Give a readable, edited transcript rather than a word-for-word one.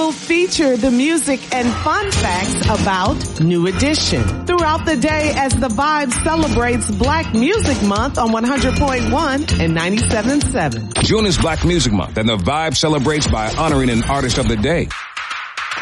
will feature the music and fun facts about New Edition throughout the day as the Vibe celebrates Black Music Month on 100.1 and 97.7. June is Black Music Month, and the Vibe celebrates by honoring an artist of the day.